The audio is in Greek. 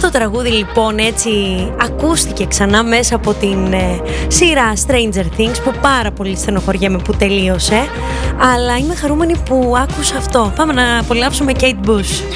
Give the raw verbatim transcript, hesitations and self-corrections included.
το τραγούδι λοιπόν έτσι ακούστηκε ξανά μέσα από την ε, σειρά Stranger Things, που πάρα πολύ στενοχωριέμαι που τελείωσε, αλλά είμαι χαρούμενη που άκουσα αυτό. Πάμε να απολαύσουμε Kate Bush.